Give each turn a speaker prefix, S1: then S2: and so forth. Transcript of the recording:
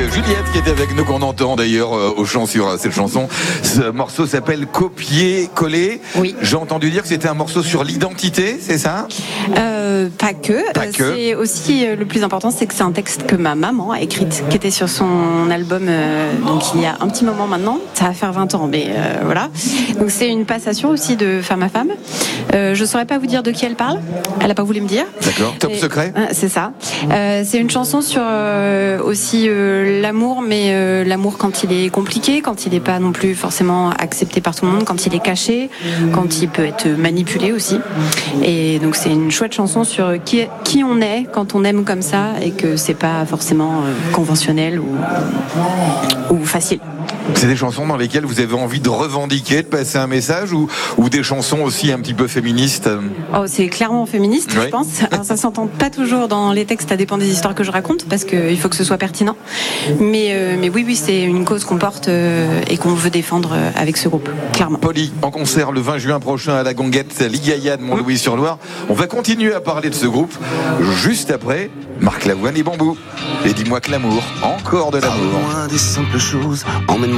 S1: Juliette qui était avec nous, qu'on entend d'ailleurs au chant sur cette chanson. Ce morceau s'appelle Copier-coller.
S2: Oui.
S1: J'ai entendu dire que c'était un morceau sur l'identité, c'est ça ?
S2: Pas que. C'est aussi le plus important, c'est que c'est un texte que ma maman a écrit, qui était sur son album donc il y a un petit moment maintenant. Ça va faire 20 ans, mais voilà. Donc c'est une passation aussi de femme à femme. Je saurais pas vous dire de qui elle parle. Elle a pas voulu me dire.
S1: D'accord. Top secret.
S2: C'est ça. C'est une chanson sur aussi l'amour, mais l'amour quand il est compliqué, quand il n'est pas non plus forcément accepté par tout le monde, quand il est caché, quand il peut être manipulé aussi. Et donc c'est une chouette chanson sur qui on est quand on aime comme ça et que c'est pas forcément conventionnel ou facile.
S1: C'est des chansons dans lesquelles vous avez envie de revendiquer, de passer un message, ou des chansons aussi un petit peu féministes?
S2: Oh, c'est clairement féministe,
S1: oui.
S2: Je pense. Alors, ça s'entend pas toujours dans les textes, ça dépend des histoires que je raconte, parce qu'il faut que ce soit pertinent. Mais oui, c'est une cause qu'on porte et qu'on veut défendre avec ce groupe, clairement.
S1: Polly, en concert le 20 juin prochain à la Gonguette, Ligaya de Montlouis-sur-Loire. On va continuer à parler de ce groupe juste après Marc Lavoine et Bambou. Et dis-moi que l'amour, encore de l'amour.
S3: Parle-moi des simples choses, emmène